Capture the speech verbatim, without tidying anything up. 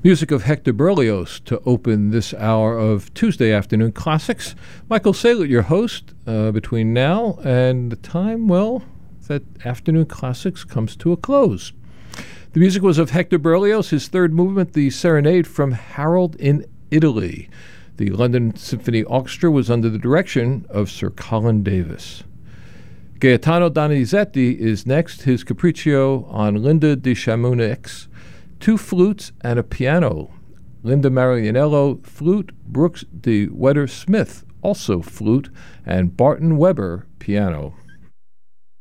Music of Hector Berlioz to open this hour of Tuesday Afternoon Classics. Michael Saylor, your host, uh, between now and the time, well, that Afternoon Classics comes to a close. The music was of Hector Berlioz, his third movement, the Serenade from Harold in Italy. The London Symphony Orchestra was under the direction of Sir Colin Davis. Gaetano Donizetti is next, his Capriccio on Linda de Chamonix, two flutes and a piano. Linda Marianello, flute, Brooks de Wetter Smith, also flute, and Barton Weber, piano.